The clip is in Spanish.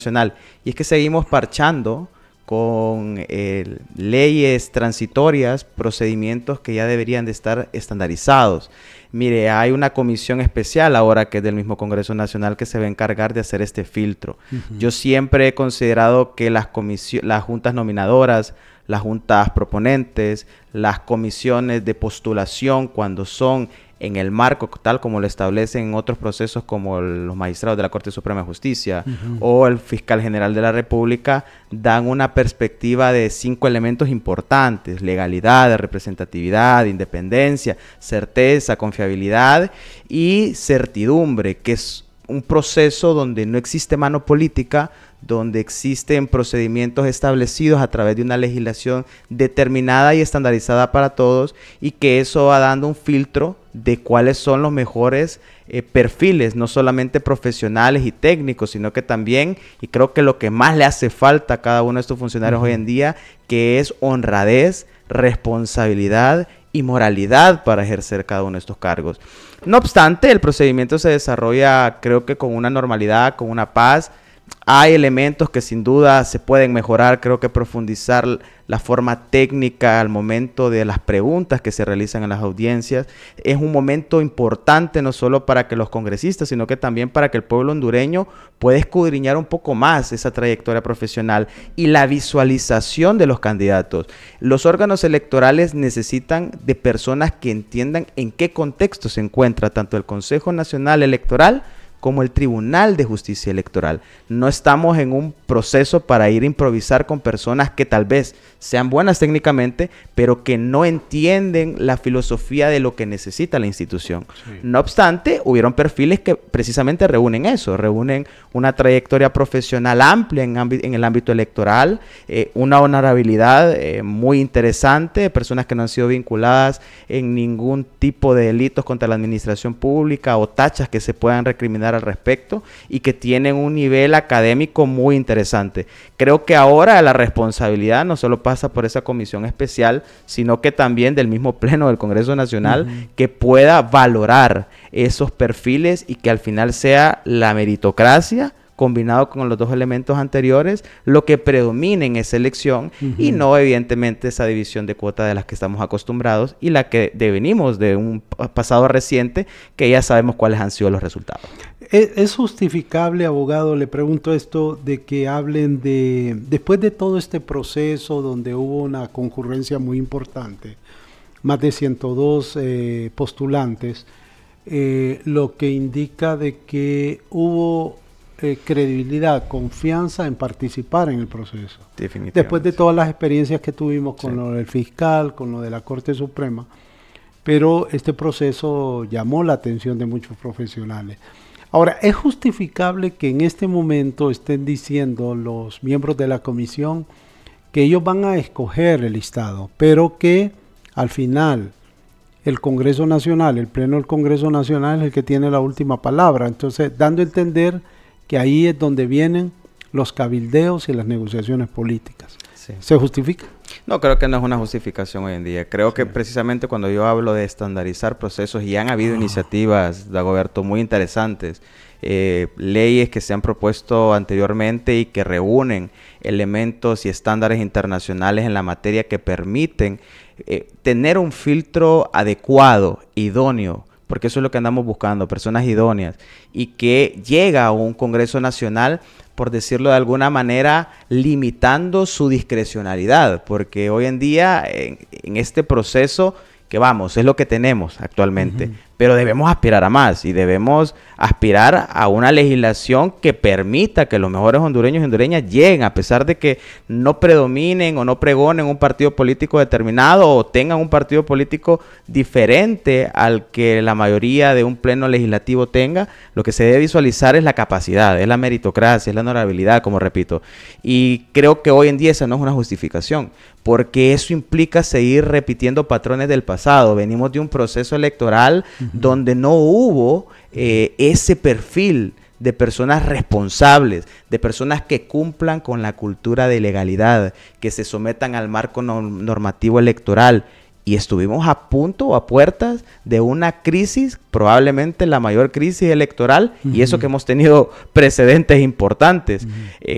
Nacional. Y es que seguimos parchando con leyes transitorias, procedimientos que ya deberían de estar estandarizados. Mire, hay una comisión especial ahora que es del mismo Congreso Nacional que se va a encargar de hacer este filtro. Yo siempre he considerado que las juntas nominadoras, las juntas proponentes, las comisiones de postulación, cuando son en el marco tal como lo establecen en otros procesos como los magistrados de la Corte Suprema de Justicia o el Fiscal General de la República, dan una perspectiva de 5 elementos importantes: legalidad, representatividad, independencia, certeza, confiabilidad y certidumbre, que es un proceso donde no existe mano política, donde existen procedimientos establecidos a través de una legislación determinada y estandarizada para todos, y que eso va dando un filtro de cuáles son los mejores perfiles, no solamente profesionales y técnicos, sino que también, y creo que lo que más le hace falta a cada uno de estos funcionarios hoy en día, que es honradez, responsabilidad y moralidad para ejercer cada uno de estos cargos. No obstante, el procedimiento se desarrolla, creo que con una normalidad, con una paz. Hay elementos que sin duda se pueden mejorar. Creo que profundizar la forma técnica al momento de las preguntas que se realizan en las audiencias es un momento importante, no solo para que los congresistas, sino que también para que el pueblo hondureño pueda escudriñar un poco más esa trayectoria profesional y la visualización de los candidatos. Los órganos electorales necesitan de personas que entiendan en qué contexto se encuentra tanto el Consejo Nacional Electoral como el Tribunal de Justicia Electoral. No estamos en un proceso para ir a improvisar con personas que tal vez sean buenas técnicamente, pero que no entienden la filosofía de lo que necesita la institución. Sí. No obstante, hubieron perfiles que precisamente reúnen eso, reúnen una trayectoria profesional amplia en el ámbito electoral, una honorabilidad muy interesante, personas que no han sido vinculadas en ningún tipo de delitos contra la administración pública o tachas que se puedan recriminar al respecto, y que tienen un nivel académico muy interesante. Creo que ahora la responsabilidad no solo pasa por esa comisión especial, sino que también del mismo pleno del Congreso Nacional, que pueda valorar esos perfiles y que al final sea la meritocracia combinado con los dos elementos anteriores lo que predomine en esa elección, y no evidentemente esa división de cuotas de las que estamos acostumbrados y la que devenimos de un pasado reciente que ya sabemos cuáles han sido los resultados. ¿Es justificable, abogado, le pregunto esto, de que hablen de, después de todo este proceso donde hubo una concurrencia muy importante, más de 102 postulantes, lo que indica de que hubo credibilidad, confianza en participar en el proceso? Definitivamente. Después de todas las experiencias que tuvimos con lo del fiscal, con lo de la Corte Suprema, pero este proceso llamó la atención de muchos profesionales. Ahora, ¿es justificable que en este momento estén diciendo los miembros de la comisión que ellos van a escoger el listado, pero que al final el Congreso Nacional, el Pleno del Congreso Nacional es el que tiene la última palabra? Entonces, dando a entender que ahí es donde vienen los cabildeos y las negociaciones políticas. Sí. ¿Se justifica? No, creo que no es una justificación hoy en día. Creo que precisamente cuando yo hablo de estandarizar procesos, y han habido iniciativas, Dagoberto, muy interesantes, leyes que se han propuesto anteriormente y que reúnen elementos y estándares internacionales en la materia que permiten tener un filtro adecuado, idóneo, porque eso es lo que andamos buscando, personas idóneas, y que llega a un Congreso Nacional, por decirlo de alguna manera, limitando su discrecionalidad, porque hoy en día en este proceso, que vamos, es lo que tenemos actualmente, pero debemos aspirar a más, y debemos aspirar a una legislación que permita que los mejores hondureños y hondureñas lleguen, a pesar de que no predominen o no pregonen un partido político determinado o tengan un partido político diferente al que la mayoría de un pleno legislativo tenga. Lo que se debe visualizar es la capacidad, es la meritocracia, es la honorabilidad, como repito, y creo que hoy en día esa no es una justificación, porque eso implica seguir repitiendo patrones del pasado. Venimos de un proceso electoral donde no hubo ese perfil de personas responsables, de personas que cumplan con la cultura de legalidad, que se sometan al marco normativo electoral. Y estuvimos a punto o a puertas de una crisis, probablemente la mayor crisis electoral, y eso que hemos tenido precedentes importantes.